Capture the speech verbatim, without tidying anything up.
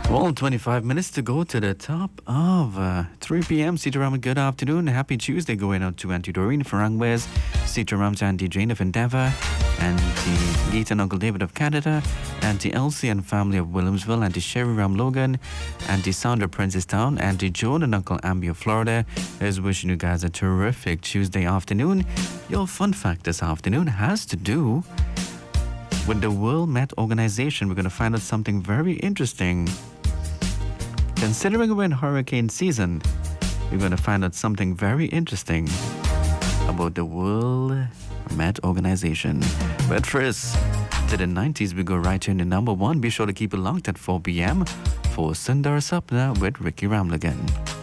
Well, twenty-five minutes to go to the top of uh, three p.m. Sitaram, good afternoon. Happy Tuesday going out to Auntie Doreen Farang West, Sitaram to Auntie Jane of Endeavour, Auntie Geet and Uncle David of Canada, Auntie Elsie and family of Williamsville, Auntie Sherry Ram Logan, Auntie Sandra Princestown, Auntie Joan and Uncle Ambi of Florida is wishing you guys a terrific Tuesday afternoon. Your fun fact this afternoon has to do with the World Met Organization. We're going to find out something very interesting. Considering we're in hurricane season, we're going to find out something very interesting about the World Met Organization. But first, to the nineties, we go right here in the number one. Be sure to keep it locked at four p.m. for Sundar Sapna with Ricky Ramlagan.